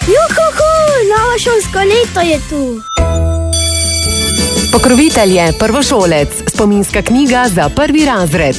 Juhu, novo šolsko leto je tu. Pokrovitelj je prvošolec, spominska knjiga za 1. razred.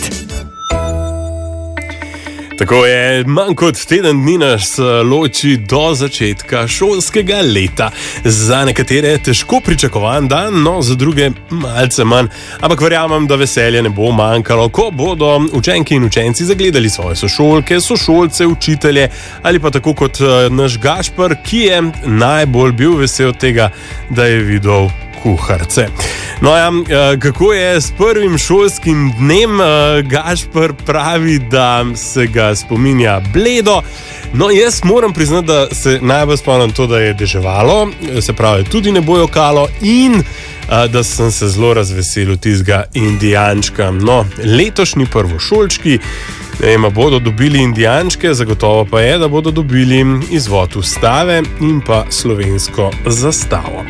Tako je, manj kot teden dni nas loči do začetka šolskega leta. Za nekatere težko pričakovan dan, no za druge malce manj. Ampak verjamem, da veselje ne bo manjkalo, ko bodo učenki in učenci zagledali svoje sošolke, sošolce, učitelje ali pa tako kot naš Gašper, ki je najbolj bil vesel tega, da je videl kuharce. No ja, kako je s prvim šolskim dnem? Gašper pravi, da se ga spominja bledo. No, jaz moram priznati, da se najbolj spomnim to, da je deževalo, se pravi, tudi ne bo jokalo in da sem se zelo razveselil tistega indijančka. No, letošnji prvošolčki bodo dobili indijančke, zagotovo pa je, da bodo dobili izvod ustave in pa slovensko zastavo.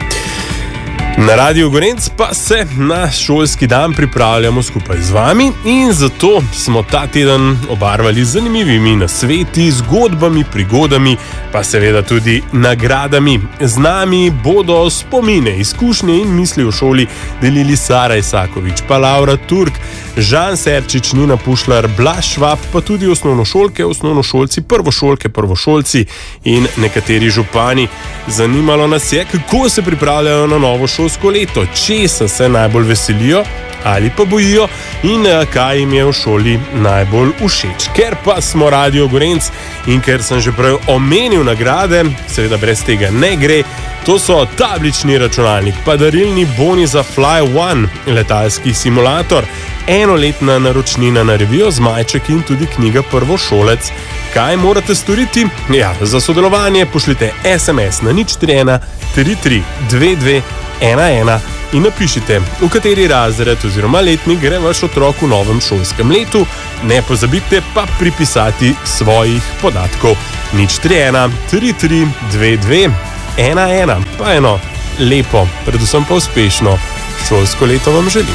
Na Radiu Gorenc pa se na šolski dan pripravljamo skupaj z vami in zato smo ta teden obarvali z zanimivimi nasveti, zgodbami, prigodami, pa seveda tudi nagradami. Z nami bodo spomine, izkušnje in misli o šoli delili Sara Isakovič, pa Laura Turk, Žan Serčič, Nina Pušlar, Blaž Švab, pa tudi osnovnošolke, osnovnošolci, prvošolke, prvošolci in nekateri župani. Zanimalo nas je, kako se pripravljajo na novo šolsko leto, česa se najbolj veselijo ali pa bojijo in kaj jim je v šoli najbolj všeč. Ker pa smo Radio Gorenc in ker sem že prej omenil nagrade, seveda brez tega ne gre, to so tablični računalnik, pa darilni boni za Fly One, letalski simulator, enoletna naročnina na revijo Zmajček in tudi knjiga Prvošolec. Kaj morate storiti? Ja, za sodelovanje pošljite SMS na 031 33 22 11 in napišite, v kateri razred oziroma letnik gre vaš otrok v novem šolskem letu. Ne pozabite pa pripisati svojih podatkov. 031 33 22 11. Pa eno lepo, predvsem pa uspešno šolsko leto vam želim.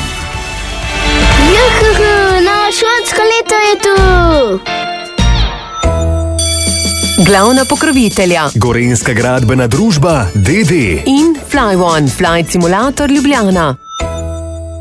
Juhu, novo šolsko leto je tu. Glavna pokrovitelja Gorenjska gradbena družba, d.d. in Fly One, Flight Simulator Ljubljana.